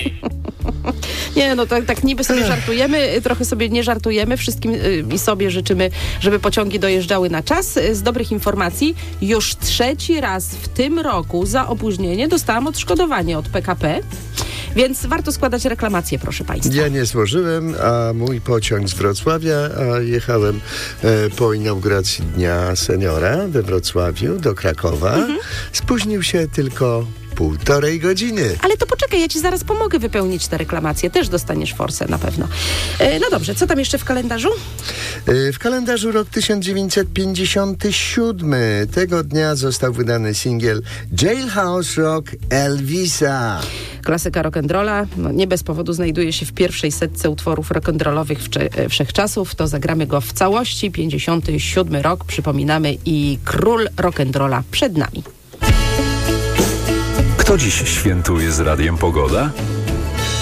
Nie, no tak niby sobie żartujemy, trochę sobie nie żartujemy. Wszystkim i sobie życzymy, żeby pociągi dojeżdżały na czas. Z dobrych informacji, już 3. raz w tym roku za opóźnienie dostałam odszkodowanie od PKP. Więc warto składać reklamację, proszę Państwa. Ja nie złożyłem, a mój pociąg z Wrocławia, a jechałem po inauguracji Dnia Seniora we Wrocławiu do Krakowa. Spóźnił się tylko 1,5 godziny. Ale to poczekaj, ja ci zaraz pomogę wypełnić te reklamacje. Też dostaniesz forsę na pewno. No dobrze, co tam jeszcze w kalendarzu? W kalendarzu rok 1957. Tego dnia został wydany singiel Jailhouse Rock Elvisa. Klasyka rock'n'rolla, nie bez powodu znajduje się w pierwszej setce utworów rock'n'rollowych wszechczasów. To zagramy go w całości. 57 rok, przypominamy, i król rock'n'rolla przed nami. Kto dziś świętuje z Radiem Pogoda?